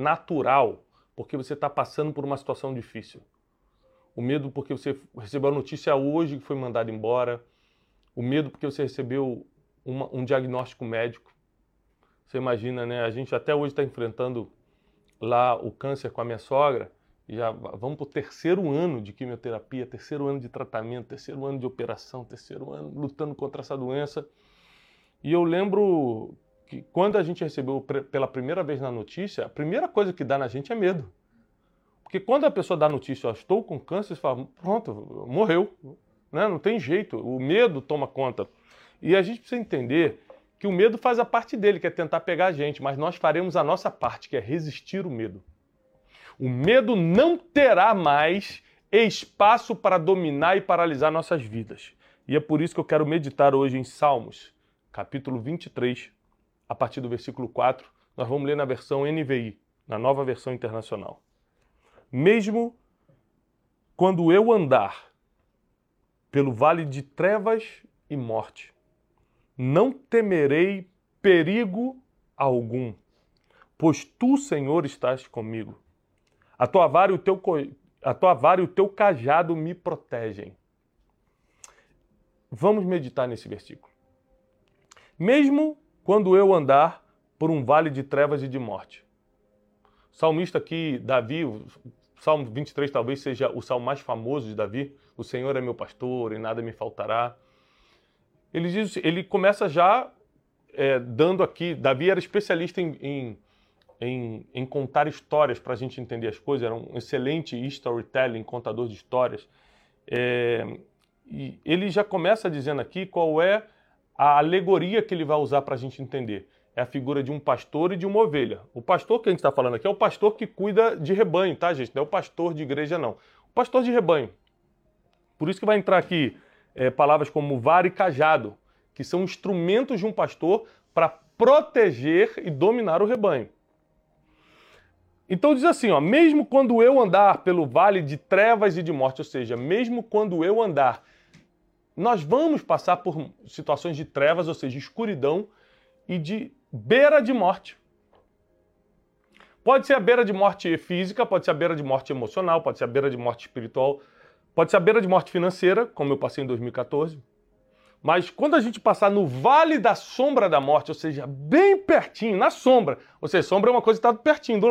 natural porque você está passando por uma situação difícil. O medo porque você recebeu a notícia hoje que foi mandado embora. O medo porque você recebeu um diagnóstico médico. Você imagina, né? A gente até hoje está enfrentando lá o câncer com a minha sogra. Já vamos para o 3º ano de quimioterapia, 3º ano de tratamento, 3º ano de operação, 3º ano lutando contra essa doença. E eu lembro que quando a gente recebeu pela primeira vez na notícia, a primeira coisa que dá na gente é medo. Porque quando a pessoa dá a notícia, estou com câncer, você fala, pronto, morreu. Né? Não tem jeito, o medo toma conta. E a gente precisa entender que o medo faz a parte dele, que é tentar pegar a gente, mas nós faremos a nossa parte, que é resistir o medo. O medo não terá mais espaço para dominar e paralisar nossas vidas. E é por isso que eu quero meditar hoje em Salmos, capítulo 23, a partir do versículo 4. Nós vamos ler na versão NVI, na Nova Versão Internacional. Mesmo quando eu andar pelo vale de trevas e morte, não temerei perigo algum, pois tu, Senhor, estás comigo. A tua vara e o teu cajado me protegem. Vamos meditar nesse versículo. Mesmo quando eu andar por um vale de trevas e de morte. O salmista aqui, Davi, o Salmo 23 talvez seja o salmo mais famoso de Davi. O Senhor é meu pastor e nada me faltará. Ele começa já dando aqui, Davi era especialista em contar histórias para a gente entender as coisas, era um excelente storytelling, contador de histórias. E ele já começa dizendo aqui qual é a alegoria que ele vai usar para a gente entender. É a figura de um pastor e de uma ovelha. O pastor que a gente está falando aqui é o pastor que cuida de rebanho, tá, gente? Não é o pastor de igreja, não. O pastor de rebanho. Por isso que vai entrar aqui palavras como vara e cajado, que são instrumentos de um pastor para proteger e dominar o rebanho. Então diz assim, ó, mesmo quando eu andar pelo vale de trevas e de morte, ou seja, mesmo quando eu andar, nós vamos passar por situações de trevas, ou seja, escuridão e de beira de morte. Pode ser a beira de morte física, pode ser a beira de morte emocional, pode ser a beira de morte espiritual, pode ser a beira de morte financeira, como eu passei em 2014. Mas quando a gente passar no vale da sombra da morte, ou seja, bem pertinho, na sombra, ou seja, sombra é uma coisa que está pertinho do